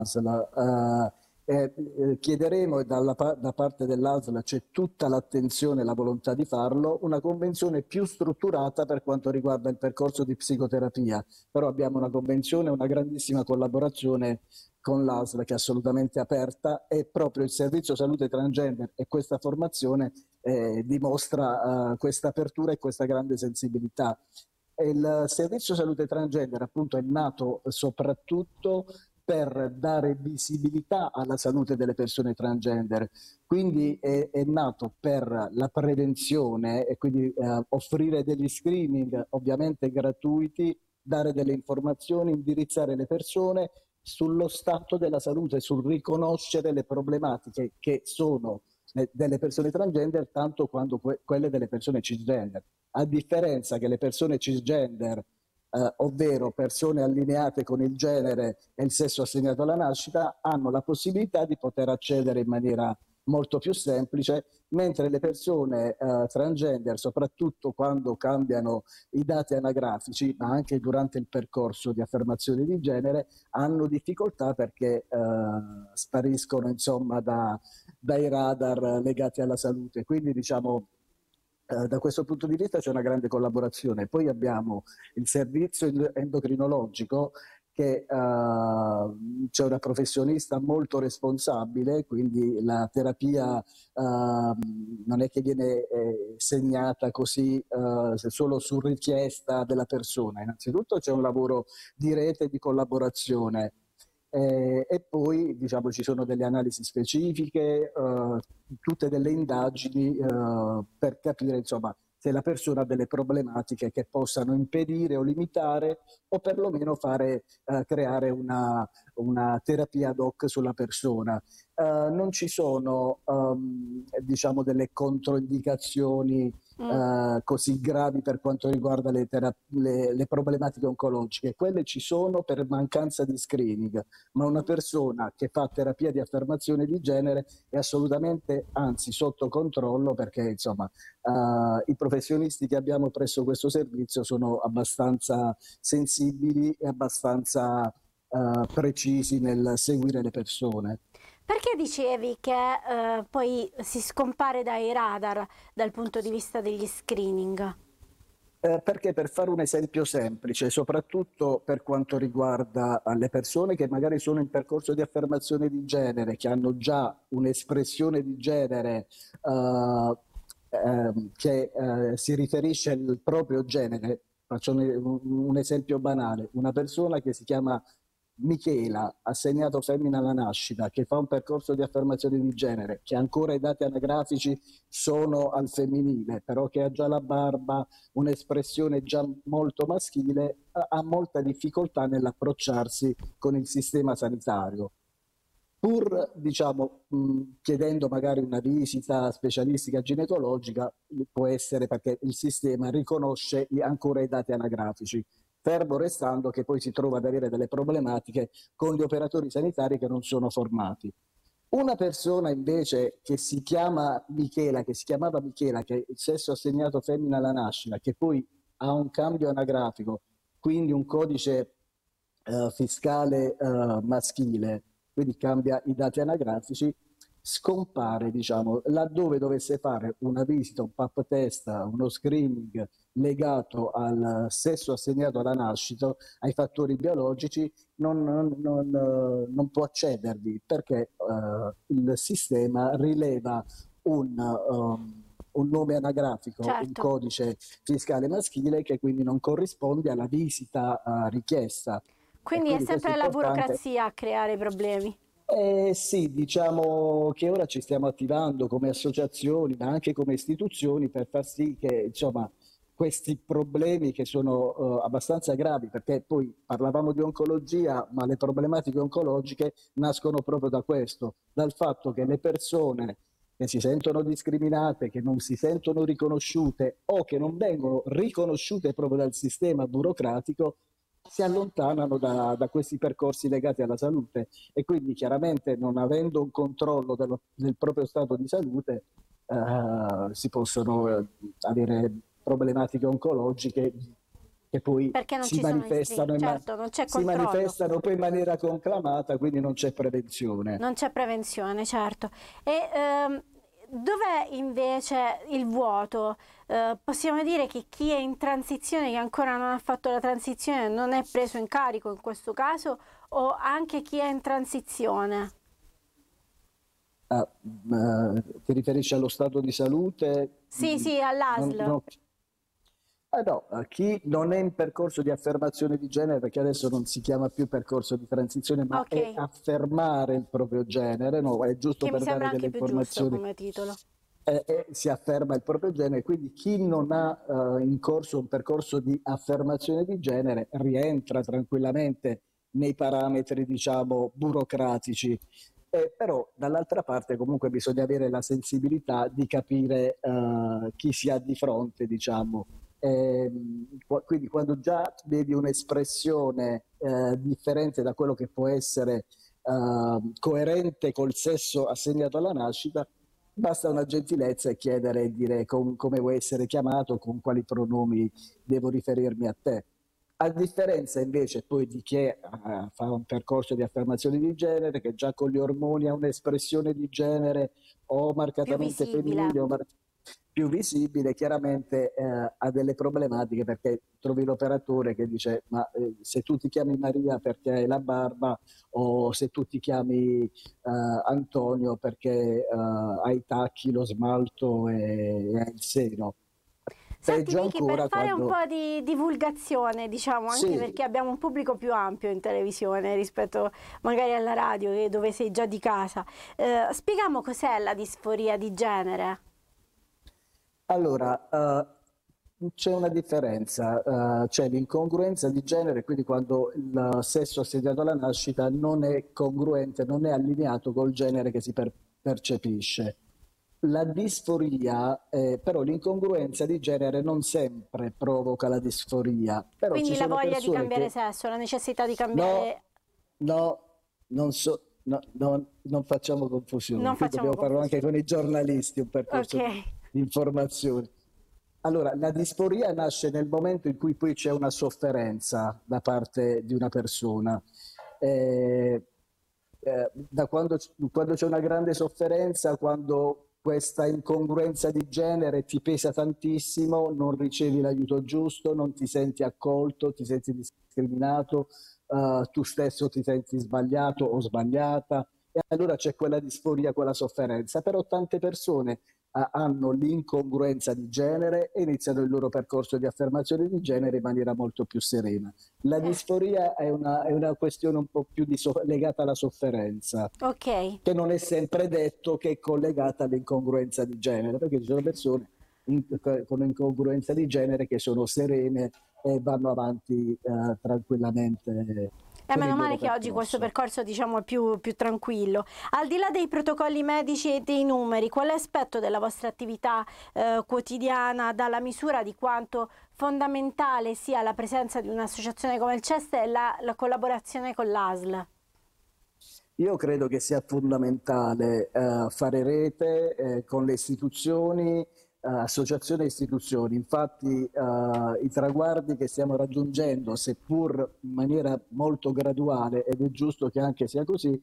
ASL. Chiederemo, e da parte dell'ASL c'è tutta l'attenzione e la volontà di farlo, una convenzione più strutturata per quanto riguarda il percorso di psicoterapia, però abbiamo una convenzione, una grandissima collaborazione con l'ASL che è assolutamente aperta, e proprio il servizio salute transgender e questa formazione dimostra questa apertura e questa grande sensibilità. Il servizio salute transgender appunto è nato soprattutto per dare visibilità alla salute delle persone transgender, quindi è nato per la prevenzione e quindi offrire degli screening ovviamente gratuiti, dare delle informazioni, indirizzare le persone sullo stato della salute, sul riconoscere le problematiche che sono delle persone transgender tanto quanto quelle delle persone cisgender. A differenza che le persone cisgender, ovvero persone allineate con il genere e il sesso assegnato alla nascita, hanno la possibilità di poter accedere in maniera molto più semplice, mentre le persone transgender, soprattutto quando cambiano i dati anagrafici, ma anche durante il percorso di affermazione di genere, hanno difficoltà perché spariscono insomma dai radar legati alla salute. Quindi diciamo da questo punto di vista c'è una grande collaborazione. Poi abbiamo il servizio endocrinologico che c'è una professionista molto responsabile, quindi la terapia non è che viene segnata così solo su richiesta della persona. Innanzitutto c'è un lavoro di rete e di collaborazione. E poi diciamo ci sono delle analisi specifiche, tutte delle indagini per capire insomma se la persona ha delle problematiche che possano impedire o limitare o perlomeno fare creare una terapia ad hoc sulla persona. Non ci sono diciamo delle controindicazioni così gravi per quanto riguarda le problematiche oncologiche. Quelle ci sono per mancanza di screening, ma una persona che fa terapia di affermazione di genere è assolutamente, anzi, sotto controllo, perché insomma i professionisti che abbiamo presso questo servizio sono abbastanza sensibili e abbastanza precisi nel seguire le persone. Perché dicevi che poi si scompare dai radar dal punto di vista degli screening? Perché per fare un esempio semplice, soprattutto per quanto riguarda le persone che magari sono in percorso di affermazione di genere, che hanno già un'espressione di genere che si riferisce al proprio genere, faccio un esempio banale, una persona che si chiama Michela, assegnato femmina alla nascita, che fa un percorso di affermazione di genere, che ancora i dati anagrafici sono al femminile, però che ha già la barba, un'espressione già molto maschile, ha molta difficoltà nell'approcciarsi con il sistema sanitario. Pur diciamo, chiedendo magari una visita specialistica ginecologica, può essere perché il sistema riconosce ancora i dati anagrafici, fermo restando che poi si trova ad avere delle problematiche con gli operatori sanitari che non sono formati. Una persona invece che si chiama Michela, che si chiamava Michela, che è il sesso assegnato femmina alla nascita, che poi ha un cambio anagrafico, quindi un codice fiscale maschile, quindi cambia i dati anagrafici, scompare, diciamo, laddove dovesse fare una visita, un pap test, uno screening legato al sesso assegnato alla nascita, ai fattori biologici, non può accedervi perché il sistema rileva un nome anagrafico, un Certo, codice fiscale maschile che quindi non corrisponde alla visita richiesta. E quindi è quindi questo è sempre la importante. burocrazia a creare problemi. Sì, diciamo che ora ci stiamo attivando come associazioni, ma anche come istituzioni per far sì che, insomma, questi problemi che sono abbastanza gravi, perché poi parlavamo di oncologia, ma le problematiche oncologiche nascono proprio da questo, dal fatto che le persone che si sentono discriminate, che non si sentono riconosciute o che non vengono riconosciute proprio dal sistema burocratico, si allontanano da questi percorsi legati alla salute e quindi chiaramente non avendo un controllo del proprio stato di salute si possono avere problematiche oncologiche che poi perché non si ci sono manifestano, certo, non c'è si controllo. manifestano poi in maniera conclamata, quindi non c'è prevenzione. Non c'è prevenzione, certo. E dov'è invece il vuoto? Possiamo dire che chi è in transizione, che ancora non ha fatto la transizione, non è preso in carico in questo caso, o anche chi è in transizione? Ti riferisci allo stato di salute? Sì, sì, Non- all'ASL. no. No, a chi non è in percorso di affermazione di genere, perché adesso non si chiama più percorso di transizione, ma Ok, è affermare il proprio genere, no, è giusto che mi per dare sembra delle anche più giusto informazioni, come titolo. si afferma il proprio genere, quindi chi non ha in corso un percorso di affermazione di genere rientra tranquillamente nei parametri, diciamo, burocratici. Però dall'altra parte comunque bisogna avere la sensibilità di capire chi si ha di fronte, diciamo. Quindi quando già vedi un'espressione differente da quello che può essere coerente col sesso assegnato alla nascita, basta una gentilezza e chiedere e dire come vuoi essere chiamato, con quali pronomi devo riferirmi a te. A differenza invece poi di chi fa un percorso di affermazione di genere, che già con gli ormoni ha un'espressione di genere o Più marcatamente visibile. femminile o più visibile, chiaramente ha delle problematiche, perché trovi l'operatore che dice ma se tu ti chiami Maria perché hai la barba, o se tu ti chiami Antonio perché hai i tacchi, lo smalto e hai il seno. Senti Peggio Miki, per ancora fare un quando... po' di divulgazione, diciamo, anche Sì, perché abbiamo un pubblico più ampio in televisione rispetto magari alla radio, dove sei già di casa, spieghiamo cos'è la disforia di genere. allora, c'è una differenza, c'è l'incongruenza di genere, quindi quando il sesso assegnato alla nascita non è congruente, non è allineato col genere che si percepisce. La disforia, però l'incongruenza di genere non sempre provoca la disforia, però ci Quindi la sono voglia di persone cambiare che sesso, la necessità di no, cambiare, no, non facciamo confusione. non Qui facciamo dobbiamo farlo anche confusione. con i giornalisti, un Ok, percorso di informazione. Allora, la disforia nasce nel momento in cui poi c'è una sofferenza da parte di una persona. Eh, quando c'è una grande sofferenza, quando questa incongruenza di genere ti pesa tantissimo, non ricevi l'aiuto giusto, non ti senti accolto, ti senti discriminato, tu stesso ti senti sbagliato o sbagliata, e allora c'è quella disforia, quella sofferenza. Però tante persone hanno l'incongruenza di genere e iniziano il loro percorso di affermazione di genere in maniera molto più serena. La disforia è una questione un po' più legata alla sofferenza, ok. che non è sempre detto che è collegata all'incongruenza di genere, perché ci sono persone con incongruenza di genere che sono serene e vanno avanti tranquillamente E con meno il male loro che oggi questo percorso. percorso diciamo è più tranquillo. Al di là dei protocolli medici e dei numeri, quale aspetto della vostra attività quotidiana dà la misura di quanto fondamentale sia la presenza di un'associazione come il CEST e la collaborazione con l'ASL? Io credo che sia fondamentale fare rete con le istituzioni, associazioni e istituzioni. Infatti i traguardi che stiamo raggiungendo, seppur in maniera molto graduale, ed è giusto che anche sia così,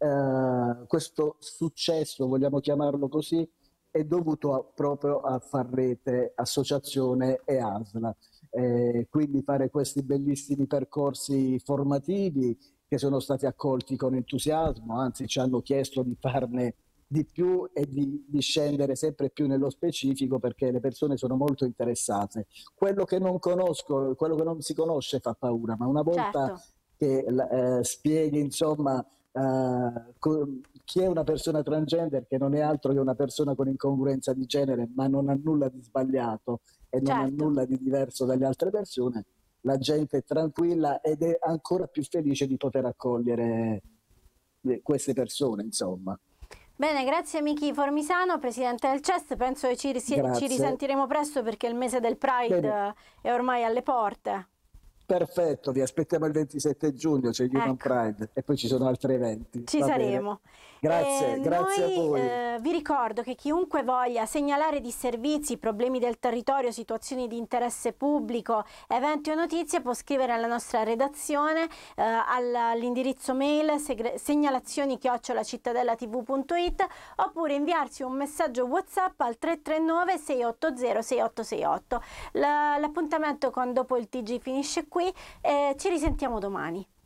questo successo, vogliamo chiamarlo così, è dovuto proprio a far rete associazione e ASL. Quindi fare questi bellissimi percorsi formativi che sono stati accolti con entusiasmo, anzi ci hanno chiesto di farne di più e di scendere sempre più nello specifico, perché le persone sono molto interessate. Quello che non conosco, quello che non si conosce fa paura, ma una volta Certo, che spieghi insomma chi è una persona transgender, che non è altro che una persona con incongruenza di genere, ma non ha nulla di sbagliato e non ha certo. nulla di diverso dalle altre persone, la gente è tranquilla ed è ancora più felice di poter accogliere queste persone, insomma. Bene, grazie Miki Formisano, presidente del CEST. Penso che ci Grazie. risentiremo presto perché il mese del Pride Bene, è ormai alle porte. Perfetto, vi aspettiamo il 27 giugno, c'è Human Ecco. Pride e poi ci sono altri eventi. Ci Va bene. saremo. Grazie, grazie a Noi voi. vi ricordo che chiunque voglia segnalare disservizi, problemi del territorio, situazioni di interesse pubblico, eventi o notizie può scrivere alla nostra redazione all'indirizzo mail segnalazioni@cittadellatv.it oppure inviarci un messaggio WhatsApp al 339 680 6868. L'appuntamento con Dopo il TG finisce qui e ci risentiamo domani.